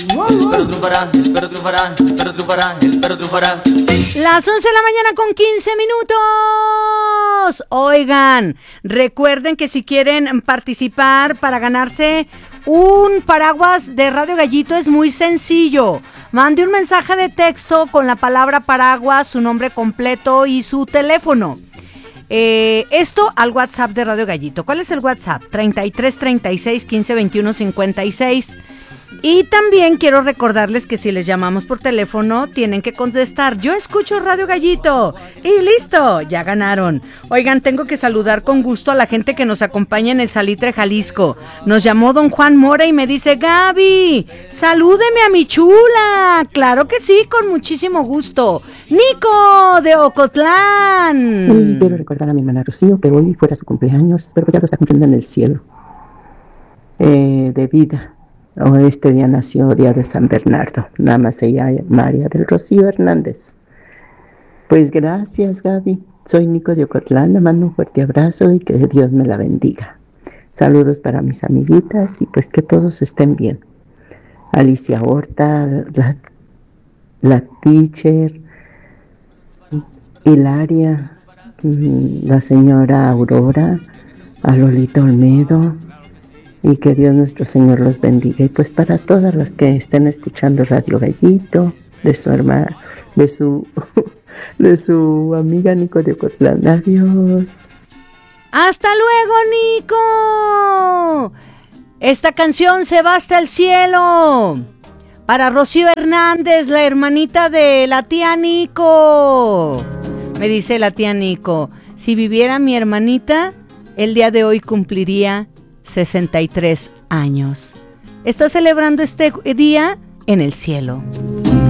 El perro triunfará, el perro triunfará, el perro triunfará, el perro triunfará. Las 11 de la mañana con 15 minutos. Oigan, recuerden que si quieren participar para ganarse un paraguas de Radio Gallito es muy sencillo. Mande un mensaje de texto con la palabra paraguas, su nombre completo y su teléfono. Esto al WhatsApp de Radio Gallito. ¿Cuál es el WhatsApp? 33 36 15 21 56. Y también quiero recordarles que si les llamamos por teléfono tienen que contestar: yo escucho Radio Gallito. Y listo, ya ganaron. Oigan, tengo que saludar con gusto a la gente que nos acompaña en el Salitre, Jalisco. Nos llamó don Juan Mora y me dice: Gaby, salúdeme a mi chula. Claro que sí, con muchísimo gusto. Nico de Ocotlán. Y quiero recordar a mi hermana Rocío que hoy fuera su cumpleaños, pero pues ya lo está cumpliendo en el cielo de vida. Este día nació día de San Bernardo, nada más ella, María del Rocío Hernández. Pues gracias, Gaby. Soy Nico de Ocotlán, le mando un fuerte abrazo y que Dios me la bendiga. Saludos para mis amiguitas y pues que todos estén bien. Alicia Horta, la teacher, Hilaria, la señora Aurora, a Lolita Olmedo. Y que Dios nuestro Señor los bendiga. Y pues para todas las que estén escuchando Radio Gallito, de su hermana, de su amiga Nico de Ocotlán. Adiós. ¡Hasta luego, Nico! Esta canción se va hasta el cielo. Para Rocío Hernández, la hermanita de la tía Nico. Me dice la tía Nico: si viviera mi hermanita, el día de hoy cumpliría 63 años. Está celebrando este día en el cielo.